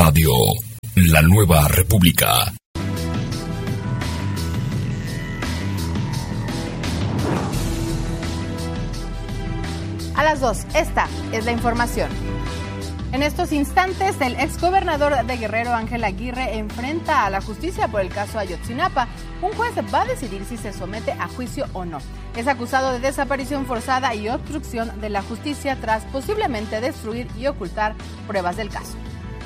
Radio, la nueva república. A las 2, esta es la información. En estos instantes, el exgobernador de Guerrero, Ángel Aguirre, enfrenta a la justicia por el caso Ayotzinapa. Un juez va a decidir si se somete a juicio o no. Es acusado de desaparición forzada y obstrucción de la justicia tras posiblemente destruir y ocultar pruebas del caso.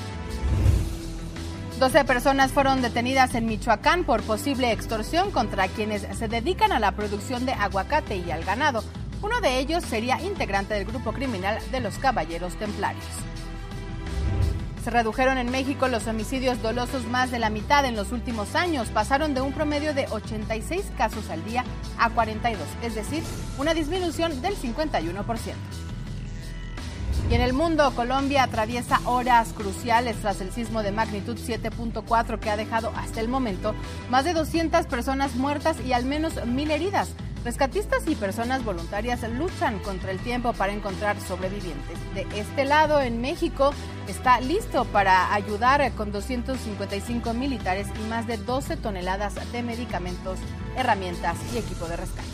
12 personas fueron detenidas en Michoacán por posible extorsión contra quienes se dedican a la producción de aguacate y al ganado. Uno de ellos sería integrante del grupo criminal de los Caballeros Templarios. Se redujeron en México los homicidios dolosos más de la mitad en los últimos años. Pasaron de un promedio de 86 casos al día a 42, es decir, una disminución del 51%. Y en el mundo, Colombia atraviesa horas cruciales tras el sismo de magnitud 7.4 que ha dejado hasta el momento más de 200 personas muertas y al menos 1,000 heridas. Rescatistas y personas voluntarias luchan contra el tiempo para encontrar sobrevivientes. De este lado, en México, está listo para ayudar con 255 militares y más de 12 toneladas de medicamentos, herramientas y equipo de rescate.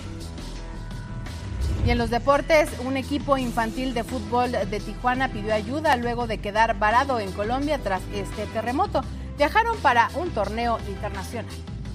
Y en los deportes, un equipo infantil de fútbol de Tijuana pidió ayuda luego de quedar varado en Colombia tras este terremoto. Viajaron para un torneo internacional.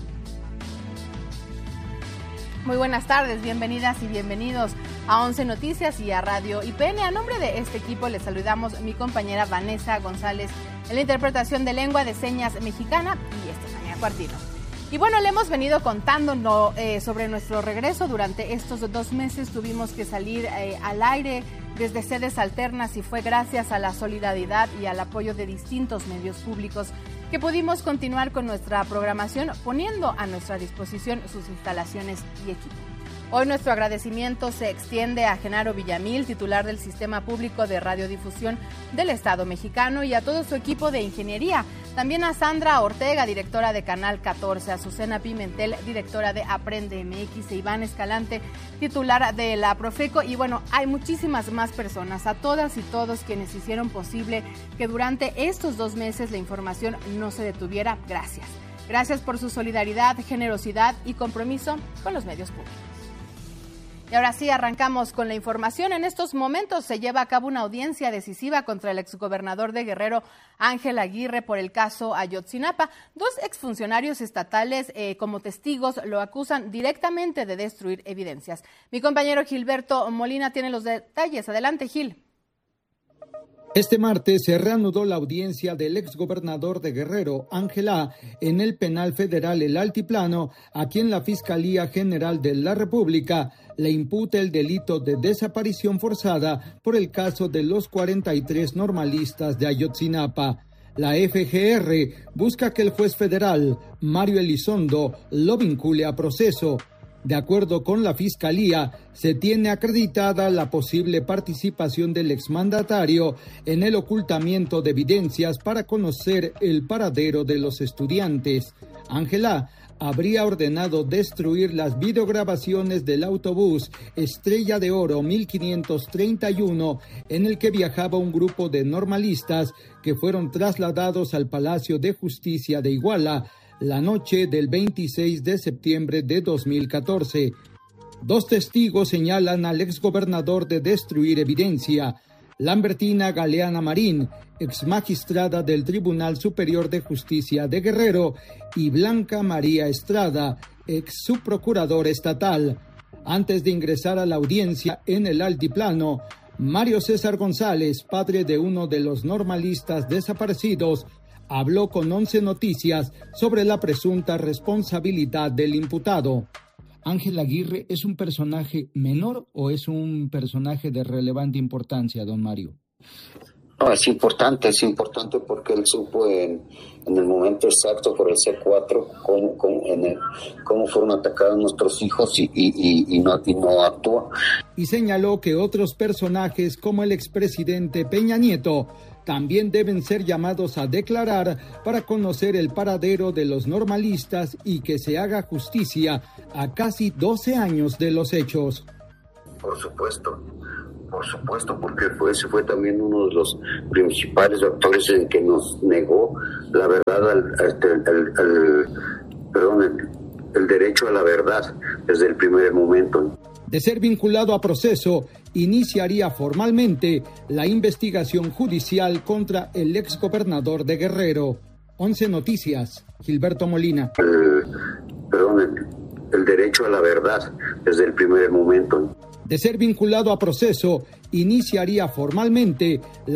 Muy buenas tardes, bienvenidas y bienvenidos a 11 Noticias y a Radio IPN. A nombre de este equipo les saludamos mi compañera Vanessa González en la interpretación de lengua de señas mexicana y Estefanía Cuartino. Y bueno, le hemos venido contando sobre nuestro regreso. Durante estos 2 meses tuvimos que salir al aire desde sedes alternas y fue gracias a la solidaridad y al apoyo de distintos medios públicos que pudimos continuar con nuestra programación poniendo a nuestra disposición sus instalaciones y equipo. Hoy nuestro agradecimiento se extiende a Genaro Villamil, titular del Sistema Público de Radiodifusión del Estado Mexicano, y a todo su equipo de ingeniería. También a Sandra Ortega, directora de Canal 14, a Azucena Pimentel, directora de Aprende MX, a Iván Escalante, titular de la Profeco, y bueno, hay muchísimas más personas, a todas y todos quienes hicieron posible que durante estos 2 meses la información no se detuviera. Gracias. Gracias por su solidaridad, generosidad y compromiso con los medios públicos. Y ahora sí, arrancamos con la información. En estos momentos se lleva a cabo una audiencia decisiva contra el exgobernador de Guerrero, Ángel Aguirre, por el caso Ayotzinapa. 2 exfuncionarios estatales como testigos lo acusan directamente de destruir evidencias. Mi compañero Gilberto Molina tiene los detalles. Adelante, Gil. Este martes se reanudó la audiencia del exgobernador de Guerrero, Ángel A., en el Penal Federal El Altiplano, a quien la Fiscalía General de la República le imputa el delito de desaparición forzada por el caso de los 43 normalistas de Ayotzinapa. La FGR busca que el juez federal, Mario Elizondo, lo vincule a proceso. De acuerdo con la Fiscalía, se tiene acreditada la posible participación del exmandatario en el ocultamiento de evidencias para conocer el paradero de los estudiantes. Ángel A. habría ordenado destruir las videograbaciones del autobús Estrella de Oro 1531 en el que viajaba un grupo de normalistas que fueron trasladados al Palacio de Justicia de Iguala la noche del 26 de septiembre de 2014. 2 testigos señalan al exgobernador de destruir evidencia: Lambertina Galeana Marín, exmagistrada del Tribunal Superior de Justicia de Guerrero, y Blanca María Estrada, ex subprocuradora estatal. Antes de ingresar a la audiencia en el Altiplano, Mario César González, padre de uno de los normalistas desaparecidos, habló con 11 Noticias sobre la presunta responsabilidad del imputado. ¿Ángel Aguirre es un personaje menor o es un personaje de relevante importancia, don Mario? No, es importante porque él supo en el momento exacto por el C4 cómo fueron atacados nuestros hijos y no actuó. Y señaló que otros personajes como el expresidente Peña Nieto también deben ser llamados a declarar para conocer el paradero de los normalistas y que se haga justicia a casi 12 años de los hechos. Por supuesto, Por supuesto, porque ese fue también uno de los principales actores en que nos negó la verdad, el derecho a la verdad desde el primer momento. De ser vinculado a proceso, iniciaría formalmente la investigación judicial contra el exgobernador de Guerrero. 11 Noticias, Gilberto Molina. El derecho a la verdad desde el primer momento. De ser vinculado a proceso, iniciaría formalmente